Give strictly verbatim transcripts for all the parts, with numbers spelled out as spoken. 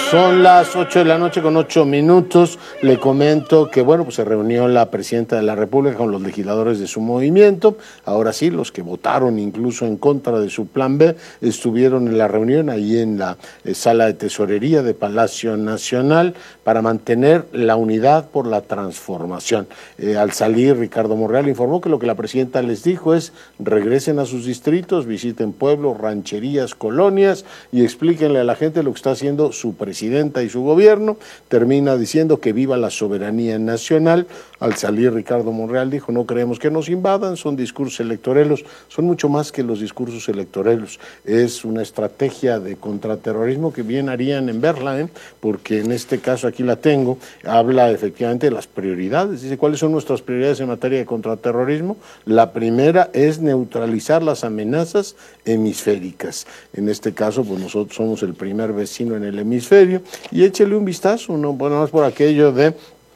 Son las ocho de la noche con ocho minutos. Le comento que, bueno, pues se reunió la presidenta de la República con los legisladores de su movimiento. Ahora sí, los que votaron incluso en contra de su plan B estuvieron en la reunión ahí en la eh, sala de tesorería de Palacio Nacional para mantener la unidad por la transformación. Eh, al salir, Ricardo Monreal informó que lo que la presidenta les dijo es: regresen a sus distritos, visiten pueblos, rancherías, colonias y explíquenle a la gente lo que está haciendo su presidenta y su gobierno. Termina diciendo que viva la soberanía nacional. Al salir, Ricardo Monreal dijo: no queremos que nos invadan, son discursos electoreros, son mucho más que los discursos electoreros, es una estrategia de contraterrorismo que bien harían en verla, ¿eh? Porque en este caso aquí la tengo, habla efectivamente de las prioridades, dice: ¿cuáles son nuestras prioridades en materia de contraterrorismo? La primera es neutralizar las amenazas hemisféricas. En este caso, pues nosotros somos el primer vecino en el hemisferio, y échele un vistazo, no, bueno, más por aquello de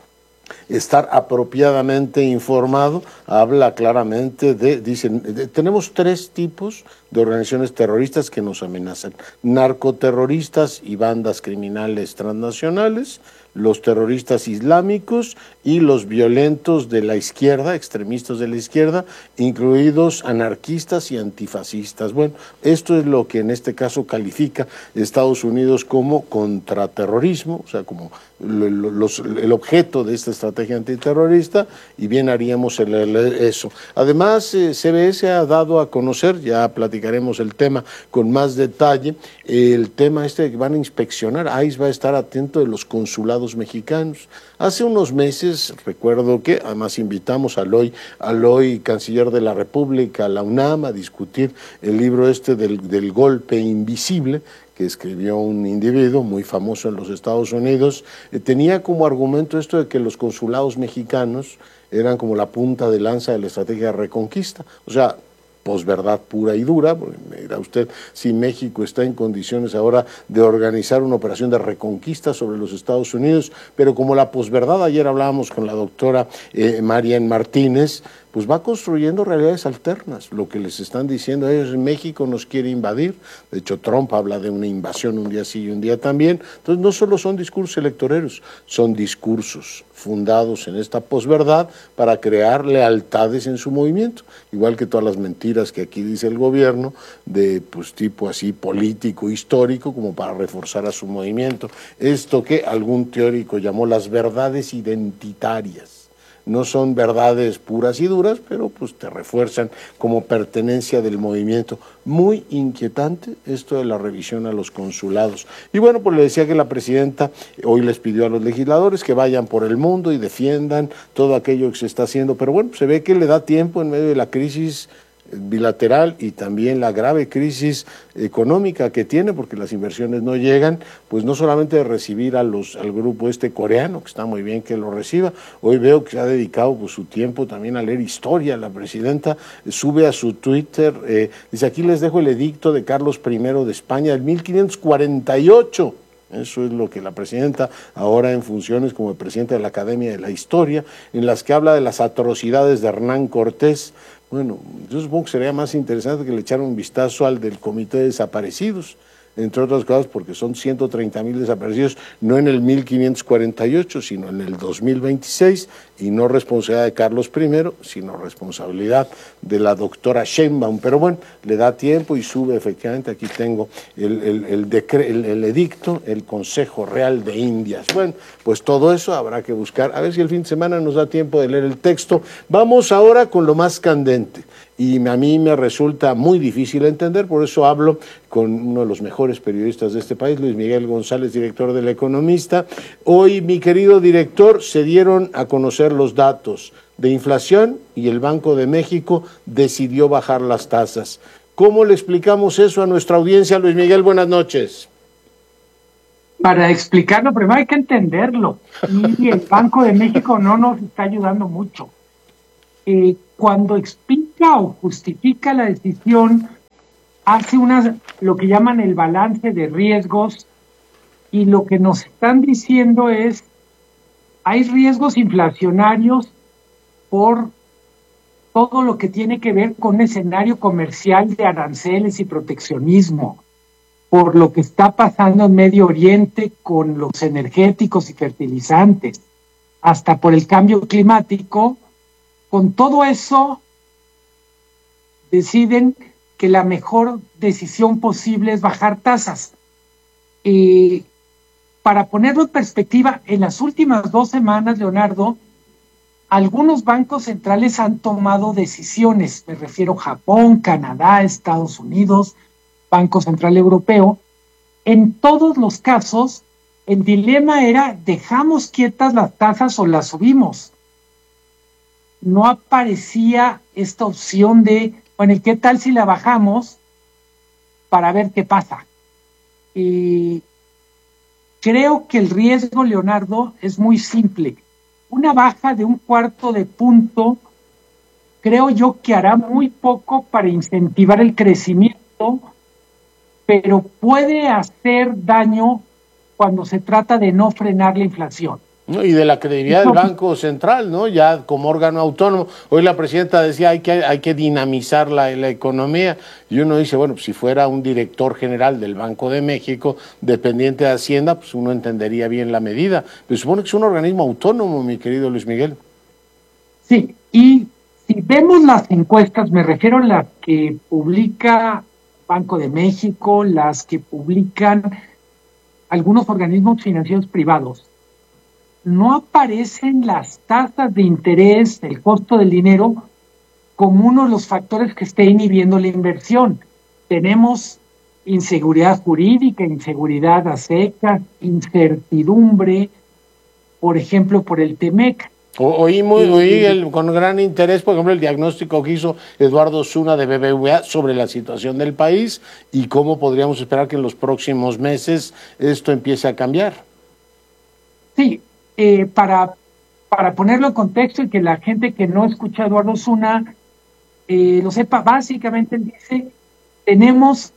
estar apropiadamente informado, habla claramente de, dicen, de, tenemos tres tipos de organizaciones terroristas que nos amenazan: narcoterroristas y bandas criminales transnacionales, los terroristas islámicos y los violentos de la izquierda, extremistas de la izquierda, incluidos anarquistas y antifascistas. Bueno, esto es lo que en este caso califica Estados Unidos como contraterrorismo, o sea, como los, el objeto de esta estrategia antiterrorista, y bien haríamos el, el, eso. Además, eh, C B S ha dado a conocer, ya platicaremos el tema con más detalle, el tema este que van a inspeccionar, I C E va a estar atento de los consulados mexicanos. Hace unos meses, recuerdo que además invitamos al hoy, al hoy canciller de la República, a la UNAM, a discutir el libro este del, del golpe invisible, que escribió un individuo muy famoso en los Estados Unidos. Eh, tenía como argumento esto de que los consulados mexicanos eran como la punta de lanza de la estrategia de reconquista, o sea, posverdad pura y dura. Porque me dirá usted si México está en condiciones ahora de organizar una operación de reconquista sobre los Estados Unidos, pero como la posverdad, ayer hablábamos con la doctora eh, Marian Martínez, pues va construyendo realidades alternas. Lo que les están diciendo a ellos: México nos quiere invadir. De hecho, Trump habla de una invasión un día sí y un día también. Entonces, no solo son discursos electoreros, son discursos fundados en esta posverdad para crear lealtades en su movimiento. Igual que todas las mentiras que aquí dice el gobierno, de pues tipo así político, histórico, como para reforzar a su movimiento. Esto que algún teórico llamó las verdades identitarias. No son verdades puras y duras, pero pues te refuerzan como pertenencia del movimiento. Muy inquietante esto de la revisión a los consulados. Y bueno, pues le decía que la presidenta hoy les pidió a los legisladores que vayan por el mundo y defiendan todo aquello que se está haciendo, pero bueno, se ve que le da tiempo en medio de la crisis bilateral y también la grave crisis económica que tiene, porque las inversiones no llegan, pues no solamente de recibir a los al grupo este coreano, que está muy bien que lo reciba. Hoy veo que se ha dedicado pues su tiempo también a leer historia. La presidenta sube a su Twitter, eh, dice: aquí les dejo el edicto de Carlos primero de España del mil quinientos cuarenta y ocho. Eso es lo que la presidenta, ahora en funciones como presidenta de la Academia de la Historia, en las que habla de las atrocidades de Hernán Cortés. Bueno, yo supongo que sería más interesante que le echaran un vistazo al del Comité de Desaparecidos, entre otras cosas porque son ciento treinta mil desaparecidos, no en el mil quinientos cuarenta y ocho, sino en el dos mil veintiséis, y no responsabilidad de Carlos primero, sino responsabilidad de la doctora Sheinbaum. Pero bueno, le da tiempo y sube efectivamente, aquí tengo el, el, el, decre, el, el edicto, el Consejo Real de Indias. Bueno, pues todo eso habrá que buscar, a ver si el fin de semana nos da tiempo de leer el texto. Vamos ahora con lo más candente, y a mí me resulta muy difícil entender, por eso hablo con uno de los mejores periodistas de este país, Luis Miguel González, director del Economista. Hoy, mi querido director, se dieron a conocer los datos de inflación y el Banco de México decidió bajar las tasas. ¿Cómo le explicamos eso a nuestra audiencia, Luis Miguel? Buenas noches. Para explicarlo, primero hay que entenderlo, y el Banco de México no nos está ayudando mucho. Eh, cuando explica o justifica la decisión, hace unas, lo que llaman el balance de riesgos, y lo que nos están diciendo es: hay riesgos inflacionarios por todo lo que tiene que ver con un escenario comercial de aranceles y proteccionismo. por lo que está pasando en Medio Oriente con los energéticos y fertilizantes, hasta por el cambio climático, con todo eso deciden que la mejor decisión posible es bajar tasas. Eh, para ponerlo en perspectiva, en las últimas dos semanas, Leonardo, algunos bancos centrales han tomado decisiones, me refiero a Japón, Canadá, Estados Unidos, Banco Central Europeo. En todos los casos, el dilema era, ¿dejamos quietas las tasas o las subimos? No aparecía esta opción de, bueno, ¿qué tal si la bajamos para ver qué pasa? Y creo que el riesgo, Leonardo, es muy simple. Una baja de un cuarto de punto, creo yo que hará muy poco para incentivar el crecimiento, pero puede hacer daño cuando se trata de no frenar la inflación. ¿No? Y de la credibilidad del Banco Central, ¿no? Ya como órgano autónomo. Hoy la presidenta decía hay que hay que dinamizar la, la economía, y uno dice, bueno, pues si fuera un director general del Banco de México, dependiente de Hacienda, pues uno entendería bien la medida. Pero supone que es un organismo autónomo, mi querido Luis Miguel. Sí, y si vemos las encuestas, me refiero a las que publica Banco de México, las que publican algunos organismos financieros privados, no aparecen las tasas de interés, el costo del dinero, como uno de los factores que esté inhibiendo la inversión. Tenemos inseguridad jurídica, inseguridad a secas, incertidumbre, por ejemplo, por el Temec. Oí, muy, oí el, con gran interés, por ejemplo, el diagnóstico que hizo Eduardo Osuna de B B V A sobre la situación del país y cómo podríamos esperar que en los próximos meses esto empiece a cambiar. Sí, eh, para, para ponerlo en contexto y que la gente que no escucha a Eduardo Osuna eh, lo sepa, básicamente él dice, tenemos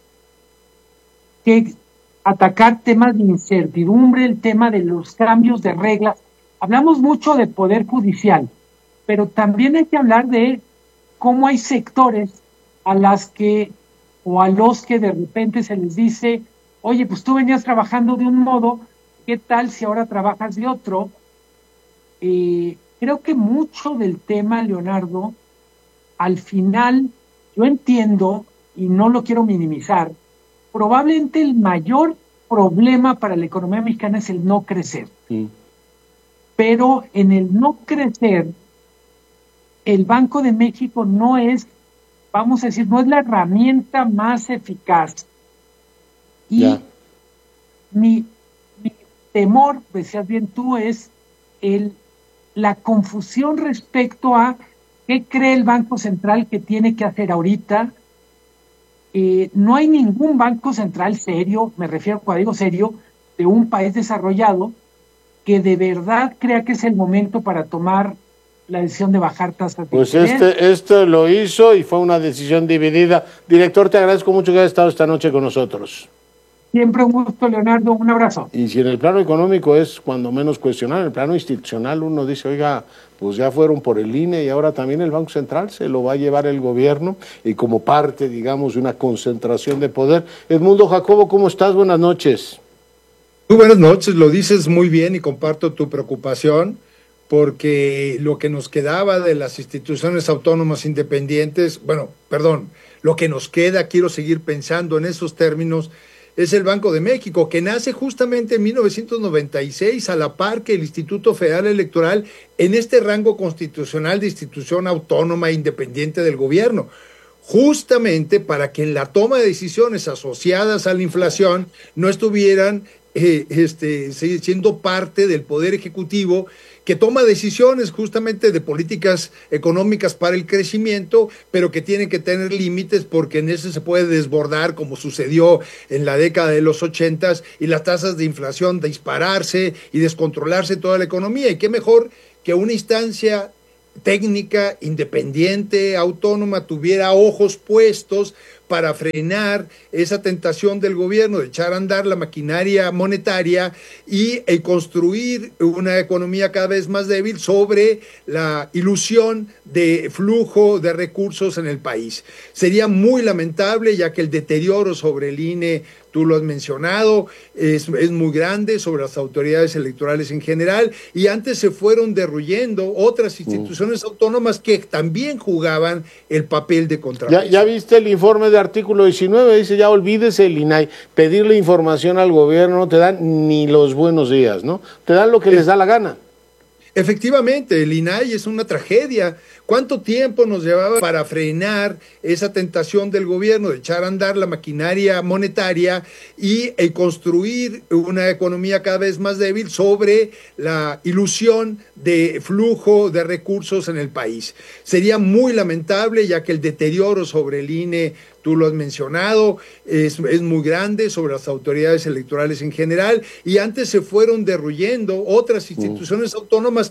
que atacar temas de incertidumbre, el tema de los cambios de reglas. Hablamos mucho de poder judicial, pero también hay que hablar de cómo hay sectores a las que o a los que de repente se les dice, oye, pues tú venías trabajando de un modo, ¿qué tal si ahora trabajas de otro? Eh, creo que mucho del tema, Leonardo, al final, yo entiendo, y no lo quiero minimizar, probablemente el mayor problema para la economía mexicana es el no crecer. Sí. Pero en el no crecer, el Banco de México no es, vamos a decir, no es la herramienta más eficaz. Y yeah. mi, mi temor, decías bien tú, es el, la confusión respecto a qué cree el Banco Central que tiene que hacer ahorita. Eh, no hay ningún banco central serio, me refiero cuando digo serio, de un país desarrollado, que de verdad crea que es el momento para tomar la decisión de bajar tasas de pues interés. Pues este, este lo hizo y fue una decisión dividida. Director, te agradezco mucho que hayas estado esta noche con nosotros. Siempre un gusto, Leonardo, un abrazo. Y si en el plano económico es cuando menos cuestionar, en el plano institucional uno dice, oiga, pues ya fueron por el I N E y ahora también el Banco Central se lo va a llevar el gobierno y como parte, digamos, de una concentración de poder. Edmundo Jacobo, ¿cómo estás? Buenas noches. Muy buenas noches, lo dices muy bien y comparto tu preocupación porque lo que nos quedaba de las instituciones autónomas independientes, bueno, perdón, lo que nos queda, quiero seguir pensando en esos términos, es el Banco de México, que nace justamente en mil novecientos noventa y seis a la par que el Instituto Federal Electoral en este rango constitucional de institución autónoma e independiente del gobierno, justamente para que en la toma de decisiones asociadas a la inflación no estuvieran eh, este, siendo parte del Poder Ejecutivo que toma decisiones justamente de políticas económicas para el crecimiento, pero que tienen que tener límites porque en eso se puede desbordar como sucedió en la década de los ochentas y las tasas de inflación dispararse y descontrolarse toda la economía. Y qué mejor que una instancia técnica, independiente, autónoma, tuviera ojos puestos para frenar esa tentación del gobierno de echar a andar la maquinaria monetaria y eh, construir una economía cada vez más débil sobre la ilusión de flujo de recursos en el país. Sería muy lamentable, ya que el deterioro sobre el I N E tú lo has mencionado, es, es muy grande sobre las autoridades electorales en general, y antes se fueron derruyendo otras instituciones mm. autónomas que también jugaban el papel de contrapeso. ¿Ya, ya viste el informe de artículo diecinueve? Dice, ya olvídese el I N A I, pedirle información al gobierno no te dan ni los buenos días, ¿no? Te dan lo que es, les da la gana. Efectivamente, el I N A I es una tragedia. ¿Cuánto tiempo nos llevaba para frenar esa tentación del gobierno de echar a andar la maquinaria monetaria y eh, construir una economía cada vez más débil sobre la ilusión de flujo de recursos en el país? Sería muy lamentable, ya que el deterioro sobre el I N E, tú lo has mencionado, es, es muy grande sobre las autoridades electorales en general, y antes se fueron derruyendo otras instituciones mm. autónomas